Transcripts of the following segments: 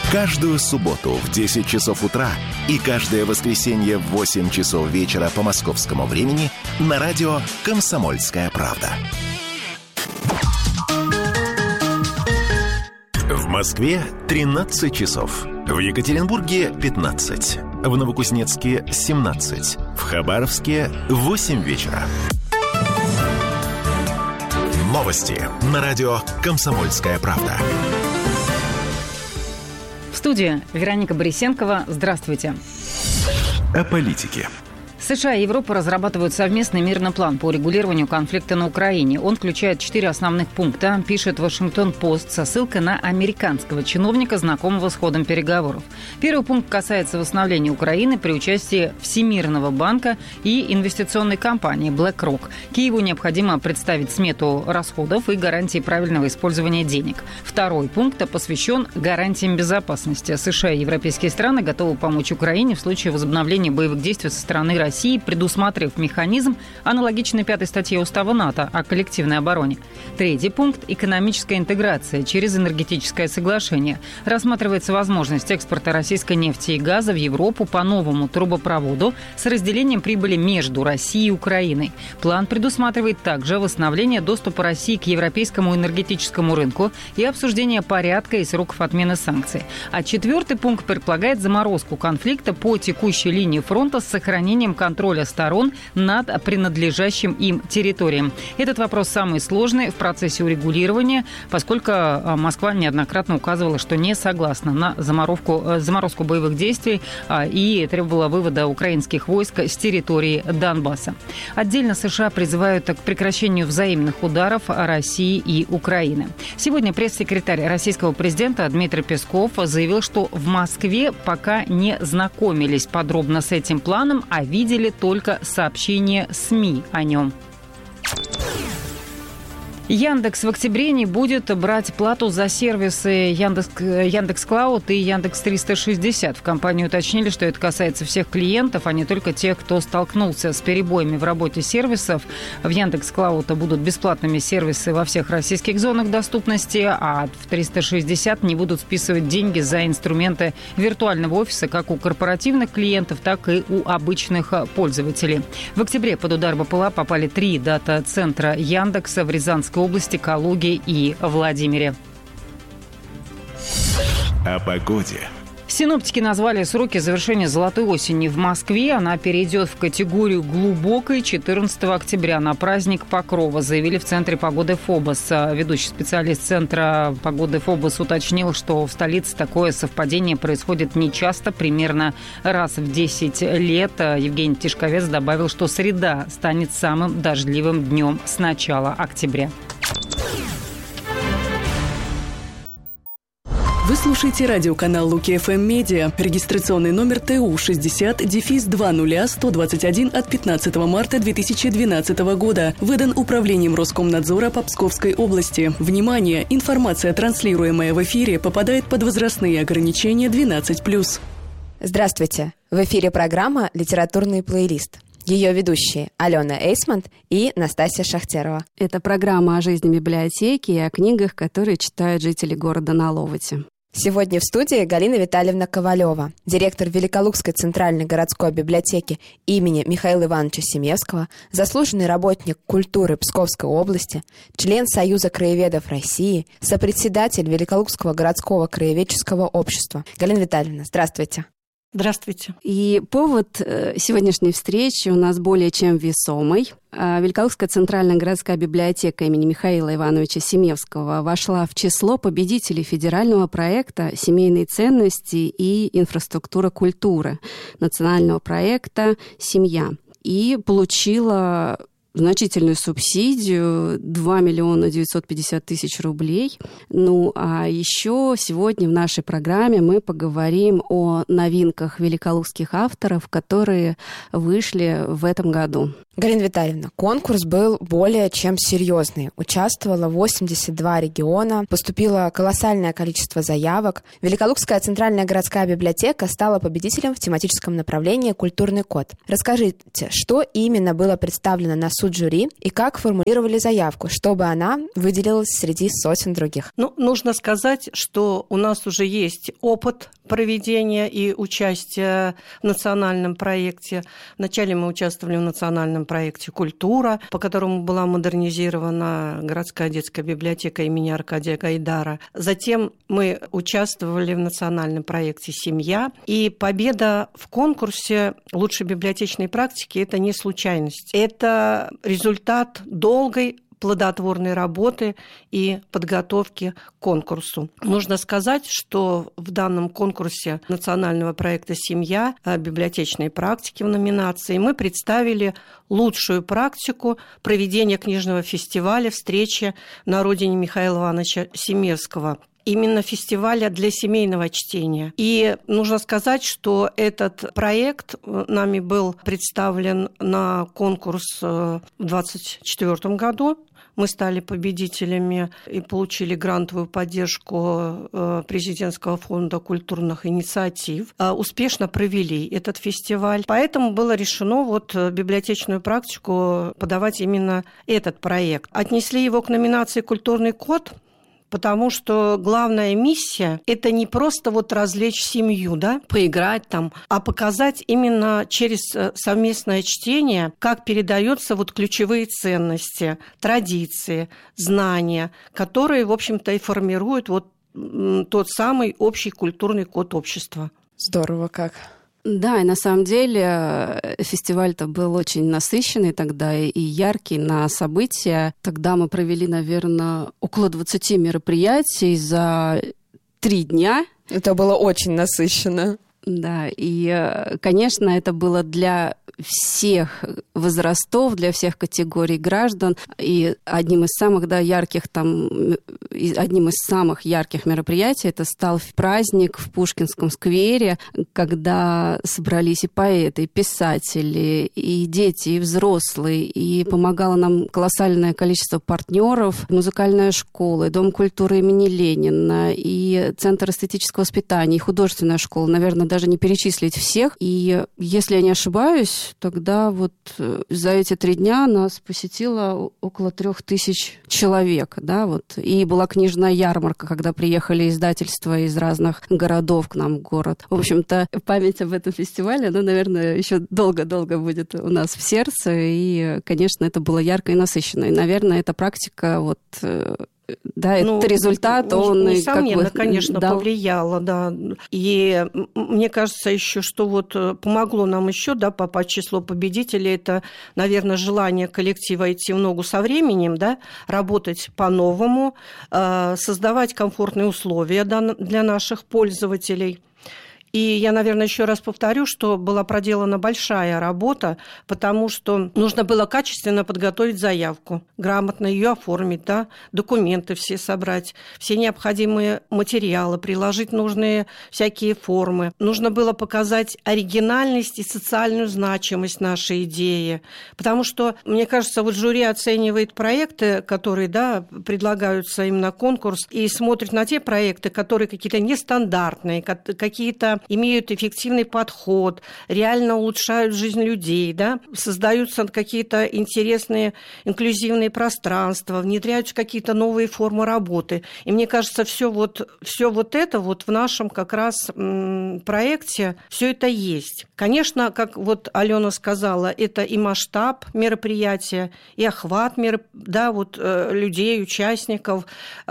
Каждую субботу в 10 часов утра и каждое воскресенье в 8 часов вечера по московскому времени на радио «Комсомольская правда». В Москве 13 часов. В Екатеринбурге 15. В Новокузнецке 17. В Хабаровске 8 вечера. Новости на радио «Комсомольская правда». В студии Вероника Борисенкова. Здравствуйте. О политике. США и Европа разрабатывают совместный мирный план по урегулированию конфликта на Украине. Он включает 4 основных пункта, пишет Вашингтон-Пост со ссылкой на американского чиновника, знакомого с ходом переговоров. Первый пункт касается восстановления Украины при участии Всемирного банка и инвестиционной компании BlackRock. Киеву необходимо представить смету расходов и гарантии правильного использования денег. Второй пункт посвящен гарантиям безопасности. США и европейские страны готовы помочь Украине в случае возобновления боевых действий со стороны России, предусмотрев механизм, аналогичный 5 статье Устава НАТО о коллективной обороне. Третий пункт – экономическая интеграция через энергетическое соглашение. Рассматривается возможность экспорта российской нефти и газа в Европу по новому трубопроводу с разделением прибыли между Россией и Украиной. План предусматривает также восстановление доступа России к европейскому энергетическому рынку и обсуждение порядка и сроков отмены санкций. А четвертый пункт предполагает заморозку конфликта по текущей линии фронта с сохранением контроля сторон над принадлежащим им территориям. Этот вопрос самый сложный в процессе урегулирования, поскольку Москва неоднократно указывала, что не согласна на заморозку боевых действий и требовала вывода украинских войск с территории Донбасса. Отдельно США призывают к прекращению взаимных ударов России и Украины. Сегодня пресс-секретарь российского президента Дмитрий Песков заявил, что в Москве пока не знакомились подробно с этим планом, а видели только сообщения СМИ о нем. Яндекс в октябре не будет брать плату за сервисы Яндекс.Клауд и Яндекс.360. В компании уточнили, что это касается всех клиентов, а не только тех, кто столкнулся с перебоями в работе сервисов. В Яндекс.Клауд будут бесплатными сервисы во всех российских зонах доступности, а в 360 не будут списывать деньги за инструменты виртуального офиса как у корпоративных клиентов, так и у обычных пользователей. В октябре под удар БПЛА попали 3 дата-центра Яндекса в Рязанской области, Калуге и Владимире. О погоде. Синоптики назвали сроки завершения золотой осени в Москве. Она перейдет в категорию глубокой 14 октября на праздник Покрова, заявили в Центре погоды ФОБОС. Ведущий специалист Центра погоды ФОБОС уточнил, что в столице такое совпадение происходит нечасто, примерно раз в 10 лет. Евгений Тишковец добавил, что среда станет самым дождливым днем с начала октября. Вы слушаете радиоканал Луки ФМ Медиа. Регистрационный номер ТУ 60-200121 от 15 марта 2012 года. Выдан Управлением Роскомнадзора по Псковской области. Внимание! Информация, транслируемая в эфире, попадает под возрастные ограничения 12+. Здравствуйте! В эфире программа «Литературный плейлист». Ее ведущие Алена Эйсмонт и Настасья Шахтерова. Это программа о жизни библиотеки и о книгах, которые читают жители города Наловати. Сегодня в студии Галина Витальевна Ковалева, директор Великолукской центральной городской библиотеки имени Михаила Ивановича Семевского, заслуженный работник культуры Псковской области, член Союза краеведов России, сопредседатель Великолукского городского краеведческого общества. Галина Витальевна, здравствуйте. Здравствуйте. И повод сегодняшней встречи у нас более чем весомый. Великолукская центральная городская библиотека имени Михаила Ивановича Семевского вошла в число победителей федерального проекта «Семейные ценности и инфраструктура культуры» национального проекта «Семья» и получила значительную субсидию 2 950 000 рублей. Ну, а еще сегодня в нашей программе мы поговорим о новинках великолукских авторов, которые вышли в этом году. Галина Витальевна, конкурс был более чем серьезный. Участвовало 82 региона, поступило колоссальное количество заявок. Великолукская центральная городская библиотека стала победителем в тематическом направлении «Культурный код». Расскажите, что именно было представлено на суд суд жюри и как формулировали заявку, чтобы она выделилась среди сотен других? Нужно сказать, что у нас уже есть опыт проведения и участия в национальном проекте. Вначале мы участвовали в национальном проекте «Культура», по которому была модернизирована городская детская библиотека имени Аркадия Гайдара. Затем мы участвовали в национальном проекте «Семья». И победа в конкурсе лучшей библиотечной практики – это не случайность. Это результат долгой плодотворной работы и подготовки к конкурсу. Нужно сказать, что в данном конкурсе национального проекта «Семья» библиотечной практики в номинации мы представили лучшую практику проведения книжного фестиваля «Встречи на родине Михаила Ивановича Семевского». Именно фестиваля для семейного чтения. И нужно сказать, что этот проект нами был представлен на конкурс в 2024 году. Мы стали победителями и получили грантовую поддержку президентского фонда культурных инициатив. Успешно провели этот фестиваль. Поэтому было решено библиотечную практику подавать именно этот проект. Отнесли его к номинации «Культурный код», потому что главная миссия – это не просто развлечь семью, поиграть там, а показать именно через совместное чтение, как передаются ключевые ценности, традиции, знания, которые, в общем-то, и формируют тот самый общий культурный код общества. Здорово как. Да, и на самом деле фестиваль-то был очень насыщенный тогда и яркий на события. Тогда мы провели, наверное, около 20 мероприятий за 3 дня. Это было очень насыщенно. Да, и, конечно, это было для всех возрастов, для всех категорий граждан. И одним из самых ярких мероприятий это стал праздник в Пушкинском сквере, когда собрались и поэты, и писатели, и дети, и взрослые, и помогало нам колоссальное количество партнеров, музыкальная школа, и Дом культуры имени Ленина, и Центр эстетического воспитания, и художественная школа, наверное, даже не перечислить всех. И если я не ошибаюсь, тогда за эти 3 дня нас посетило около 3000 человек, и была книжная ярмарка, когда приехали издательства из разных городов к нам в город. В общем-то, память об этом фестивале, она, наверное, еще долго-долго будет у нас в сердце, и, конечно, это было ярко и насыщенно. И, наверное, эта практика этот результат, он... Несомненно, конечно, повлияло, да. И мне кажется еще, что помогло нам еще, попасть в число победителей, это, наверное, желание коллектива идти в ногу со временем, работать по-новому, создавать комфортные условия для наших пользователей. И я, наверное, еще раз повторю, что была проделана большая работа, потому что нужно было качественно подготовить заявку, грамотно ее оформить, документы все собрать, все необходимые материалы, приложить нужные всякие формы. Нужно было показать оригинальность и социальную значимость нашей идеи, потому что, мне кажется, жюри оценивает проекты, которые, предлагаются им на конкурс, и смотрит на те проекты, которые какие-то нестандартные, какие-то имеют эффективный подход, реально улучшают жизнь людей, создаются какие-то интересные инклюзивные пространства, внедряются какие-то новые формы работы. И мне кажется, все это в нашем как раз проекте, все это есть. Конечно, как Алена сказала, это и масштаб мероприятия, и охват людей, участников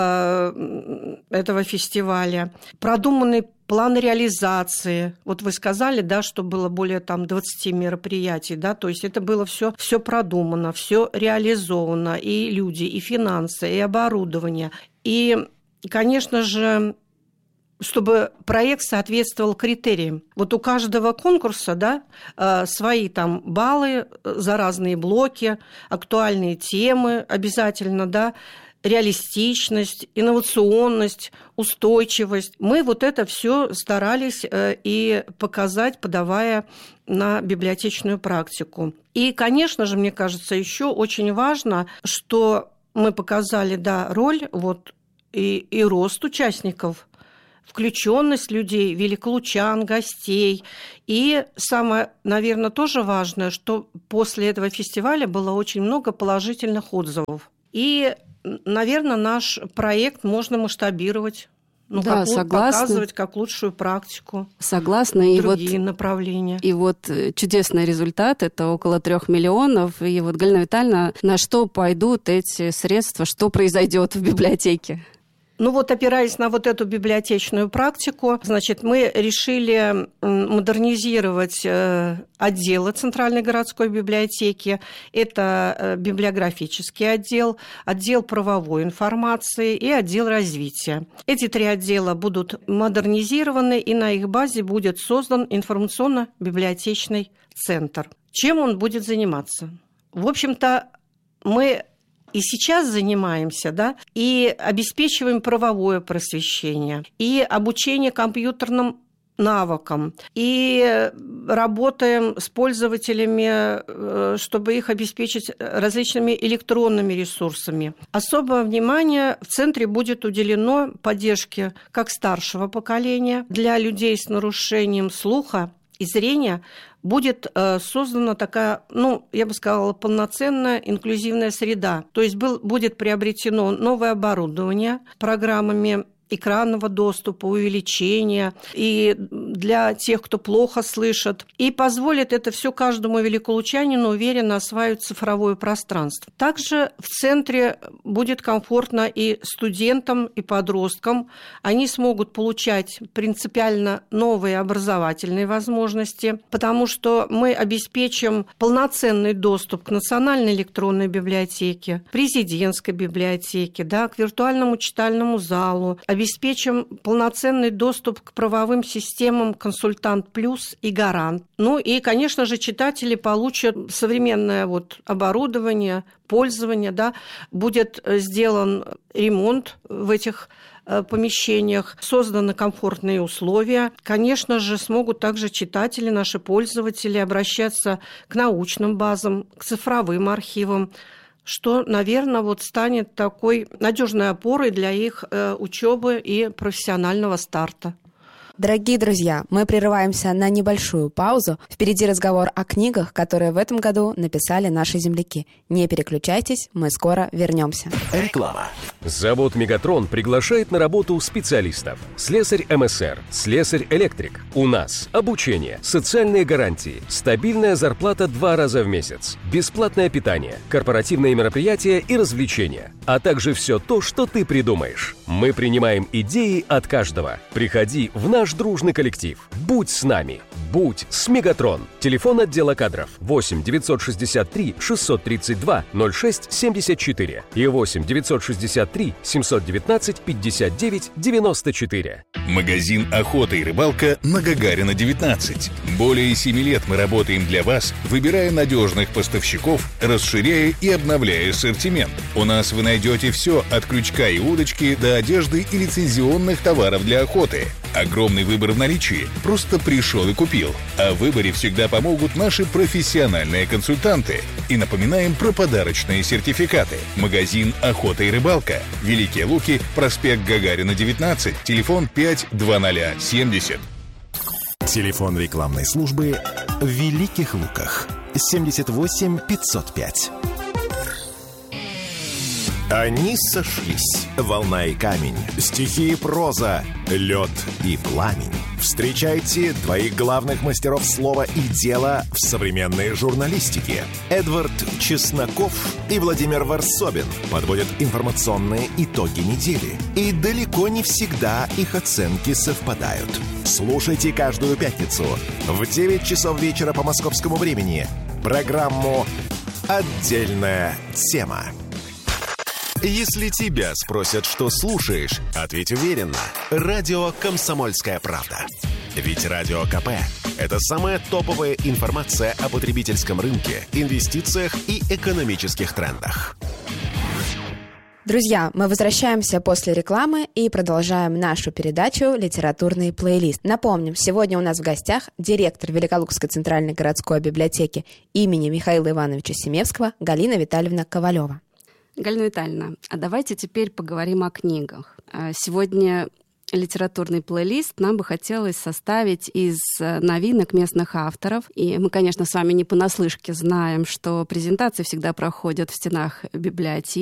этого фестиваля, продуманный план реализации. Вы сказали, что было более 20 мероприятий, то есть это было все продумано, все реализовано, и люди, и финансы, и оборудование. И, конечно же, чтобы проект соответствовал критериям. У каждого конкурса, свои баллы за разные блоки, актуальные темы обязательно, реалистичность, инновационность, устойчивость. Мы это все старались и показать, подавая на библиотечную практику. И, конечно же, мне кажется, еще очень важно, что мы показали, роль и рост участников включенность людей, великолучан, гостей. И самое, наверное, тоже важное, что после этого фестиваля было очень много положительных отзывов. И, наверное, наш проект можно масштабировать. Да, согласна. Показывать как лучшую практику. Согласна. Другие направления. И вот чудесный результат – это около 3 миллионов. И вот, Галина Витальевна, на что пойдут эти средства, что произойдет в библиотеке? Опираясь на вот эту библиотечную практику, значит, мы решили модернизировать отделы Центральной городской библиотеки. Это библиографический отдел, отдел правовой информации и отдел развития. Эти 3 отдела будут модернизированы, и на их базе будет создан информационно-библиотечный центр. Чем он будет заниматься? В общем-то, мы и сейчас занимаемся, и обеспечиваем правовое просвещение, и обучение компьютерным навыкам, и работаем с пользователями, чтобы их обеспечить различными электронными ресурсами. Особое внимание в центре будет уделено поддержке как старшего поколения. Для людей с нарушением слуха и зрения будет создана такая, я бы сказала, полноценная инклюзивная среда. То есть будет приобретено новое оборудование программами экранного доступа, увеличения, и для тех, кто плохо слышит, и позволит это все каждому великолучанину уверенно осваивать цифровое пространство. Также в центре будет комфортно и студентам, и подросткам. Они смогут получать принципиально новые образовательные возможности, потому что мы обеспечим полноценный доступ к национальной электронной библиотеке, президентской библиотеке, к виртуальному читальному залу, обеспечим полноценный доступ к правовым системам «Консультант Плюс» и «Гарант». И, конечно же, читатели получат современное оборудование, пользование, будет сделан ремонт в этих помещениях, созданы комфортные условия. Конечно же, смогут также читатели, наши пользователи обращаться к научным базам, к цифровым архивам, что, наверное, станет такой надежной опорой для их учебы и профессионального старта. Дорогие друзья, мы прерываемся на небольшую паузу. Впереди разговор о книгах, которые в этом году написали наши земляки. Не переключайтесь, мы скоро вернемся. Реклама. Завод «Мегатрон» приглашает на работу специалистов. Слесарь МСР, слесарь-электрик. У нас обучение, социальные гарантии, стабильная зарплата 2 раза в месяц, бесплатное питание, корпоративные мероприятия и развлечения, а также все то, что ты придумаешь. Мы принимаем идеи от каждого. Приходи в наш дружный коллектив. Будь с нами. Будь с «Мегатрон». Телефон отдела кадров 8 963 632 06 74 и 8 963 719 59 94. Магазин «Охота и рыбалка» на Гагарина, 19. Более 7 лет мы работаем для вас, выбирая надежных поставщиков, расширяя и обновляя ассортимент. У нас вы найдете все от крючка и удочки до одежды и лицензионных товаров для охоты. Огромный выбор в наличии. Просто пришел и купил. О выборе всегда помогут наши профессиональные консультанты. И напоминаем про подарочные сертификаты. Магазин «Охота и рыбалка». Великие Луки, проспект Гагарина, 19. Телефон 52070. Телефон рекламной службы в Великих Луках 78 505. Они сошлись. Волна и камень, стихи и проза, лед и пламень. Встречайте двоих главных мастеров слова и дела в современной журналистике. Эдвард Чесноков и Владимир Варсобин подводят информационные итоги недели. И далеко не всегда их оценки совпадают. Слушайте каждую пятницу в 9 часов вечера по московскому времени программу «Отдельная тема». Если тебя спросят, что слушаешь, ответь уверенно. Радио «Комсомольская правда». Ведь Радио КП – это самая топовая информация о потребительском рынке, инвестициях и экономических трендах. Друзья, мы возвращаемся после рекламы и продолжаем нашу передачу «Литературный плейлист». Напомним, сегодня у нас в гостях директор Великолукской центральной городской библиотеки имени Михаила Ивановича Семевского Галина Витальевна Ковалева. Галина Витальевна, а давайте теперь поговорим о книгах. Сегодня литературный плейлист нам бы хотелось составить из новинок местных авторов. И мы, конечно, с вами не понаслышке знаем, что презентации всегда проходят в стенах библиотеки.